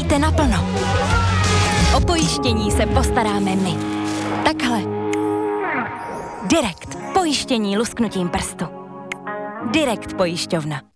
Užijte naplno. O pojištění se postaráme my. Takhle. Direkt. Pojištění lusknutím prstu. Direkt pojišťovna.